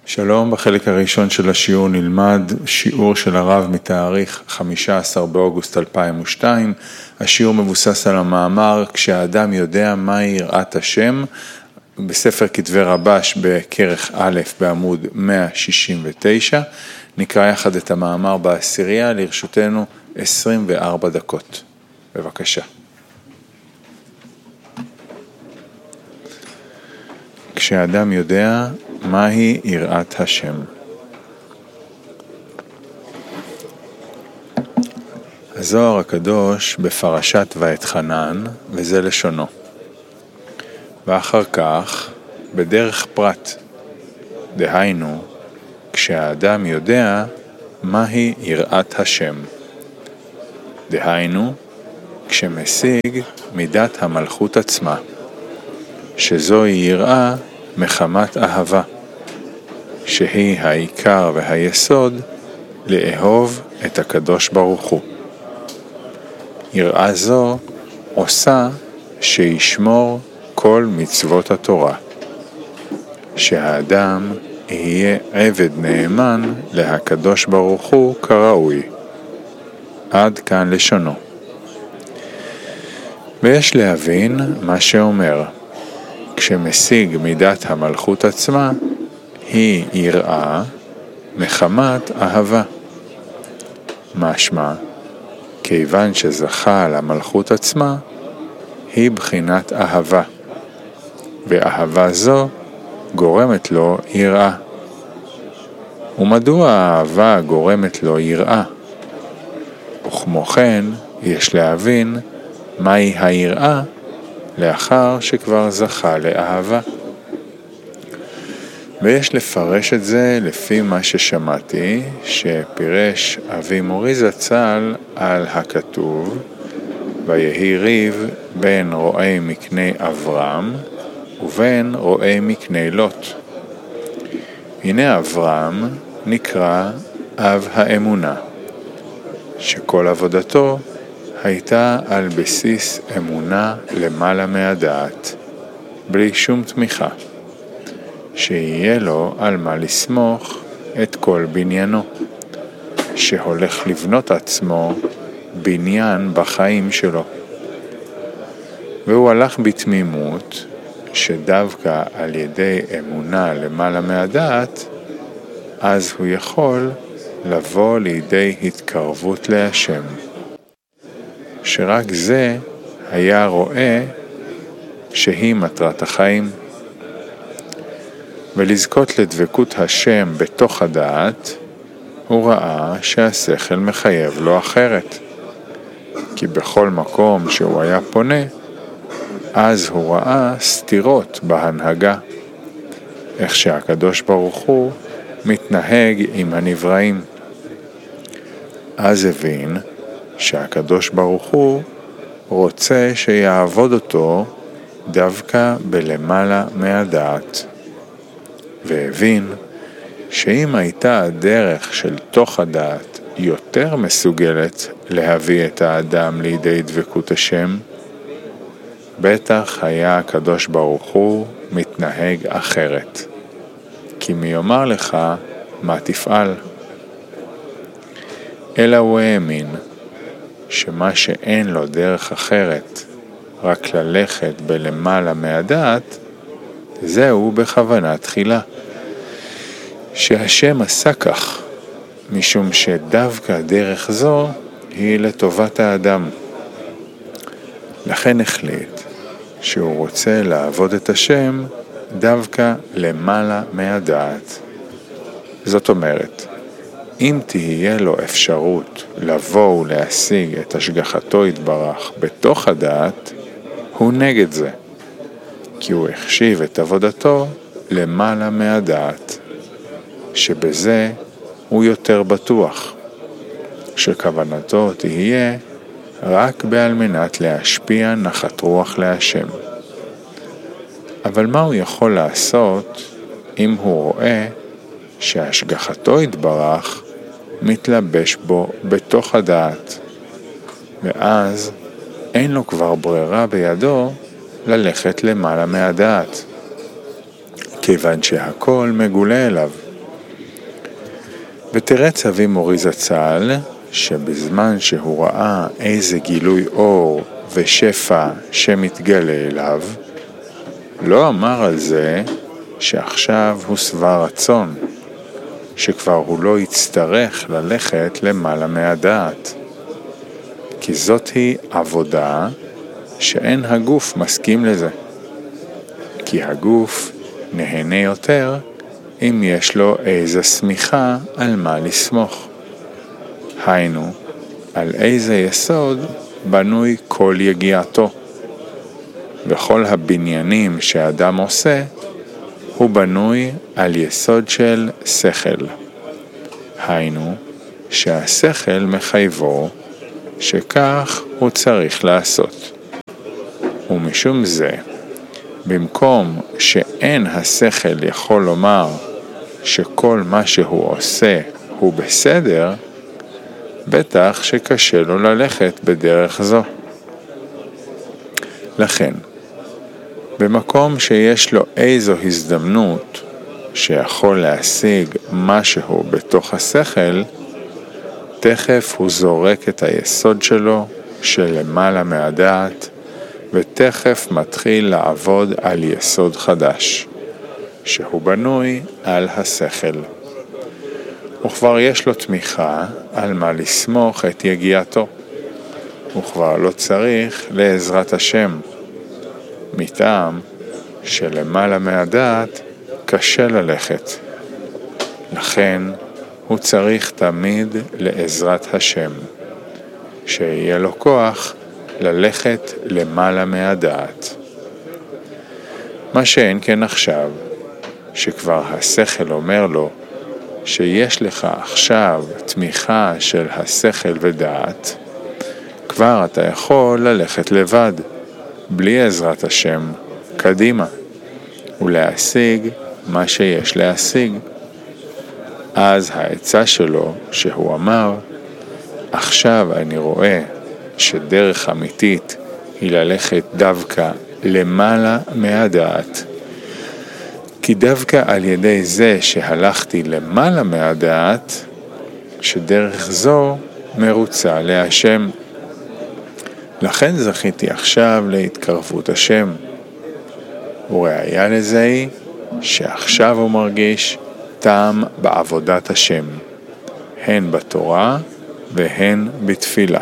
שלום, בחלק הראשון של השיעור נלמד שיעור של הרב מתאריך 15 באוגוסט 2002. השיעור מבוסס על המאמר כשהאדם יודע מהי יראת השם, בספר כתבי רבש בכרך א' בעמוד 169. נקרא יחד את המאמר בעשירייה, לרשותנו 24 דקות. בבקשה. כשהאדם יודע מהי יראת השם. הזוהר הקדוש בפרשת ואתחנן, וזה לשונו. ואחר כך, בדרך פרט, דהיינו, כשהאדם יודע מהי יראת השם. דהיינו, כשמשיג מידת המלכות עצמה, שזוהי יראה מחמת אהבה, שהיא העיקר והיסוד לאהוב את הקדוש ברוך הוא. יראה זו עושה שישמור כל מצוות התורה, שהאדם יהיה עבד נאמן להקדוש ברוך הוא כראוי. עד כאן לשונו. ויש להבין מה שאומר, כשמשיג מידת המלכות עצמה, היא יראה מחמת אהבה. משמע, כיוון שזכה על המלכות עצמה, היא בחינת אהבה, ואהבה זו גורמת לו יראה. ומדוע האהבה גורמת לו יראה? וכמו כן, יש להבין מהי היראה לאחר שכבר זכה לאהבה. ויש לפרש את זה לפי מה ששמעתי, שפירש אבי מורי זצ"ל על הכתוב, ויהי ריב בין רועי מקנה אברהם ובין רועי מקנה לוט. הנה אברהם נקרא אב האמונה, שכל עבודתו הייתה על בסיס אמונה למעלה מהדעת, בלי שום תמיכה, שיהיה לו על מה לסמוך את כל בניינו, שהולך לבנות עצמו בניין בחיים שלו. והוא הלך בתמימות, שדווקא על ידי אמונה למעלה מהדעת, אז הוא יכול לבוא לידי התקרבות להשם. שרק זה היה רואה שהיא מטרת החיים. ולזכות לדבקות השם בתוך הדעת, הוא ראה שהשכל מחייב לו אחרת. כי בכל מקום שהוא היה פונה, אז הוא ראה סתירות בהנהגה. איך שהקדוש ברוך הוא מתנהג עם הנבראים. אז הבין שהקדוש ברוך הוא רוצה שיעבוד אותו דווקא בלמעלה מהדעת. והבין שאם הייתה הדרך של תוך הדעת יותר מסוגלת להביא את האדם לידי דבקות השם, בטח היה הקדוש ברוך הוא מתנהג אחרת. כי מי יאמר לך מה תפעל? אלא הוא האמין שמה שאין לו דרך אחרת, רק ללכת בלמעלה מהדעת, זהו בכוונה תחילה. שהשם עשה כך, משום שדווקא דרך זו היא לטובת האדם. לכן החליט שהוא רוצה לעבוד את השם דווקא למעלה מהדעת. זאת אומרת, אם תהיה לו אפשרות לבוא ולהשיג את השגחתו יתברך בתוך הדעת, הוא נגד זה, כי הוא החשיב את עבודתו למעלה מהדעת, שבזה הוא יותר בטוח, שכוונתו תהיה רק בעל מנת להשפיע נחת רוח להשם. אבל מה הוא יכול לעשות אם הוא רואה שהשגחתו יתברך מתלבש בו בתוך הדעת, ואז אין לו כבר ברירה בידו ללכת למעלה מהדעת, כיוון שהכל מגולה אליו, ותרץ אבי מורי זצ"ל, שבזמן שהוא ראה איזה גילוי אור ושפע שמתגלה אליו, לא אמר על זה שעכשיו הוא שבע רצון, שכבר הוא לא יצטרך ללכת למעלה מהדעת. כי זאת היא עבודה שאין הגוף מסכים לזה. כי הגוף נהנה יותר אם יש לו איזה סמיכה על מה לסמוך. היינו, על איזה יסוד בנוי כל יגיעתו. וכל הבניינים שאדם עושה, הוא בנוי על יסוד של שכל. היינו, שהשכל מחייבו, שכך הוא צריך לעשות. ומשום זה, במקום שאין השכל יכול לומר שכל מה שהוא עושה הוא בסדר, בטח שקשה לו ללכת בדרך זו. לכן, במקום שיש לו איזו הזדמנות שיכול להשיג משהו בתוך השכל, תכף הוא זורק את היסוד שלו שלמעלה מהדעת, ותכף מתחיל לעבוד על יסוד חדש, שהוא בנוי על השכל. וכבר יש לו תמיכה על מה לסמוך את יגיעתו. וכבר לא צריך לעזרת השם, מטעם שלמעלה מהדעת קשה ללכת. לכן הוא צריך תמיד לעזרת השם, שיהיה לו כוח ללכת למעלה מהדעת. מה שאין כן עכשיו, שכבר השכל אומר לו שיש לך עכשיו תמיכה של השכל ודעת, כבר אתה יכול ללכת לבד, בלי עזרת השם, קדימה, ולהשיג מה שיש להשיג. אז העצה שלו שהוא אמר, עכשיו אני רואה שדרך אמיתית היא ללכת דווקא למעלה מהדעת. כי דווקא על ידי זה שהלכתי למעלה מהדעת, שדרך זו מרוצה להשם. לכן זכיתי עכשיו להתקרבות השם. וראיה לזה היא שעכשיו הוא מרגיש טעם בעבודת השם, הן בתורה והן בתפילה.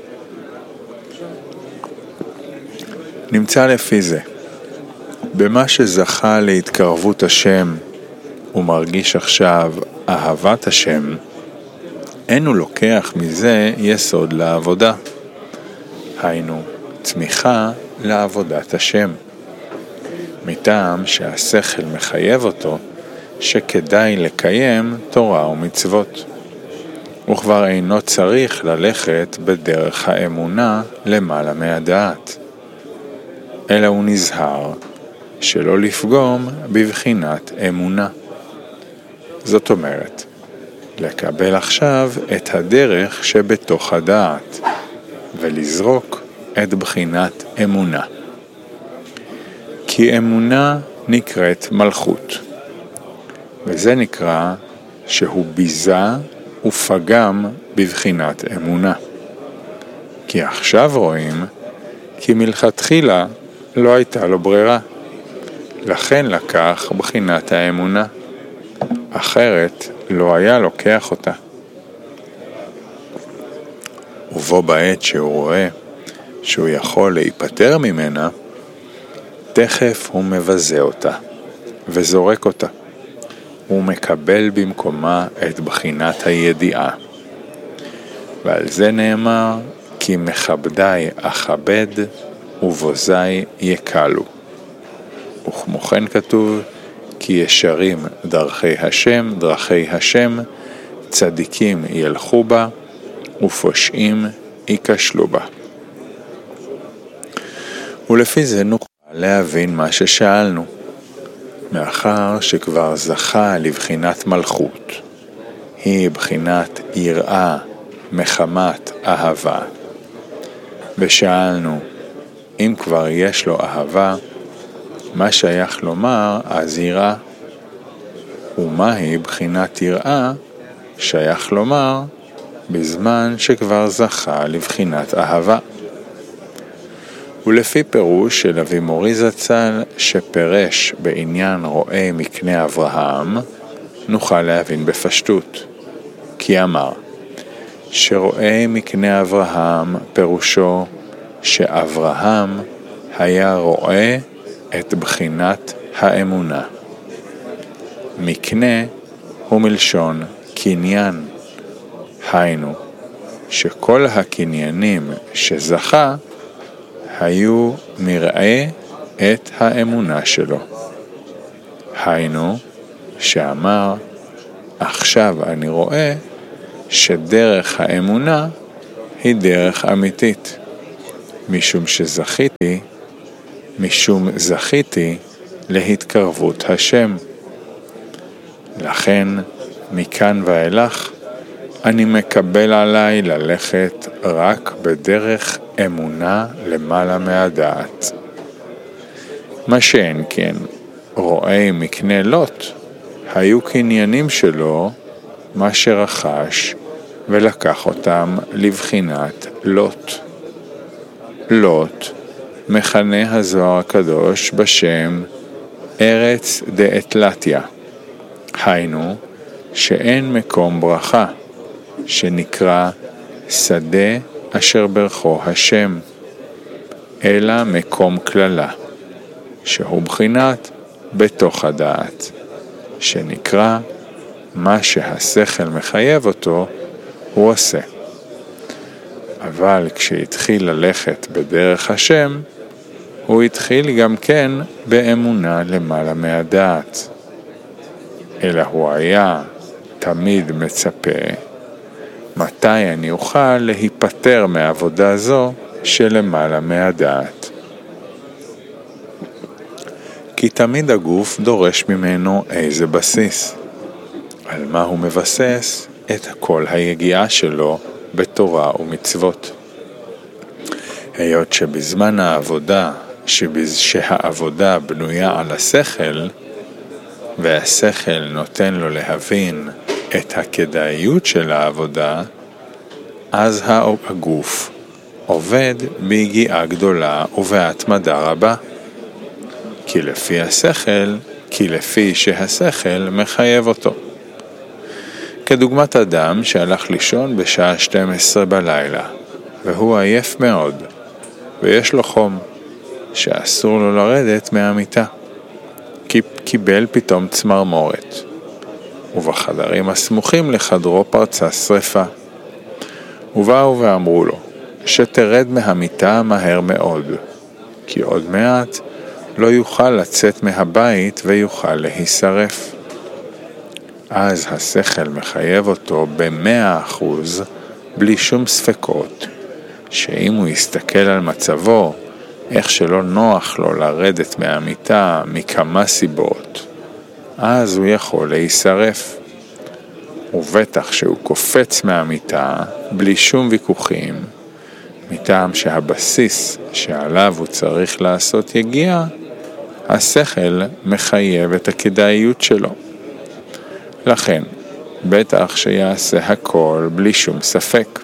נמצא לפי זה, במה שזכה להתקרבות השם ומרגיש עכשיו אהבת השם, אין הוא לוקח מזה יסוד לעבודה. היינו, צמיחה לעבודת השם. מטעם שהשכל מחייב אותו שכדאי לקיים תורה ומצוות. וכבר אינו צריך ללכת בדרך האמונה למעלה מהדעת. אלא הוא נזהר שלא לפגום בבחינת אמונה. זאת אומרת, לקבל עכשיו את הדרך שבתוך הדעת, ולזרוק את בחינת אמונה. כי אמונה נקראת מלכות, וזה נקרא שהוא ביזה ופגם בבחינת אמונה. כי עכשיו רואים כי מלכתחילה לא הייתה לו ברירה, לכן לקח בחינת האמונה, אחרת לא היה לוקח אותה. ובו בעת שהוא רואה שהוא יכול להיפטר ממנה, תכף הוא מבזה אותה וזורק אותה. הוא מקבל במקומה את בחינת הידיעה. ועל זה נאמר, כי מכבדי אכבד ובוזי יקלו. וכמו כן כתוב, כי ישרים דרכי השם, צדיקים ילכו בה, ופושעים ייכשלו בה. ולפי זה נוכל להבין מה ששאלנו, מאחר שכבר זכה לבחינת מלכות, היא בחינת יראה מחמת אהבה. ושאלנו, אם כבר יש לו אהבה, מה שייך לומר אז יראה? ומהי בחינת יראה שייך לומר בזמן שכבר זכה לבחינת אהבה. ולפי פירוש של אבי מורי זצ"ל שפרש בעניין רואה מקנה אברהם, נוכל להבין בפשטות. כי אמר שרואה מקנה אברהם פירושו שאברהם היה רואה את בחינת האמונה. מקנה הוא מלשון קניין, היינו שכל הקניינים שזכה היו מראה את האמונה שלו. היינו שאמר עכשיו אני רואה שדרך האמונה היא דרך אמיתית, משום זכיתי להתקרבות השם. לכן מכאן ואילך אני מקבל עליי ללכת רק בדרך אמונה למעלה מהדעת. מה שאין כן, רואי מקנה לוט היו קניינים שלו מה שרכש ולקח אותם לבחינת לוט. לוט מכנה הזוהר הקדוש בשם ארץ דאתלתיה, היינו שאין מקום ברכה, שנקרא שדה אשר ברכו השם, אלא מקום כללה, שהוא בחינת בתוך הדעת, שנקרא מה שהשכל מחייב אותו, הוא עושה. אבל כשהתחיל ללכת בדרך השם, הוא התחיל גם כן באמונה למעלה מהדעת. אלא הוא היה תמיד מצפה, מתי אני אוכל להיפטר מעבודה זו שלמעלה מהדעת. כי תמיד הגוף דורש ממנו איזה בסיס. על מה הוא מבסס את כל היגיעה שלו בתורה ומצוות. היות שבזמן העבודה, שהעבודה בנויה על השכל, והשכל נותן לו להבין את הכדאיות של העבודה, אז הגוף עובד ביגיעה גדולה ובהתמדה רבה. כי לפי שהשכל מחייב אותו. כדוגמת אדם שהלך לישון בשעה 12 בלילה, והוא עייף מאוד, ויש לו חום, שאסור לו לרדת מהמיטה, כי קיבל פתאום צמרמורת, ובחדרים הסמוכים לחדרו פרצה שריפה. ובאו ואמרו לו, שתרד מהמיטה מהר מאוד, כי עוד מעט לא יוכל לצאת מהבית ויוכל להישרף. אז השכל מחייב אותו ב100% בלי שום ספקות, שאם הוא יסתכל על מצבו, איך שלא נוח לו לרדת מהמיטה מכמה סיבות, אז הוא יכול להישרף. ובטח שהוא קופץ מהמיטה בלי שום ויכוחים, מטעם שהבסיס שעליו הוא צריך לעשות יגיעה, השכל מחייב את הכדאיות שלו. לכן, בטח שיעשה הכל בלי שום ספק.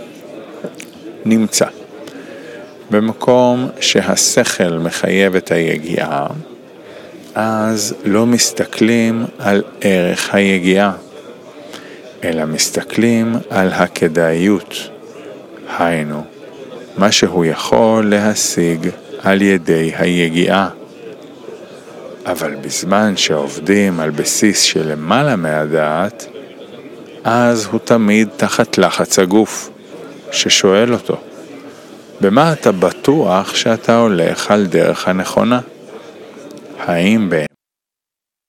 נמצא. במקום שהשכל מחייב את היגיעה, אז לא מסתכלים על ערך היגיעה, אלא מסתכלים על הכדאיות. היינו, מה שהוא יכול להשיג על ידי היגיעה. אבל בזמן שעובדים על בסיס של למעלה מהדעת, אז הוא תמיד תחת לחץ הגוף, ששואל אותו, במה אתה בטוח שאתה הולך על דרך הנכונה? האם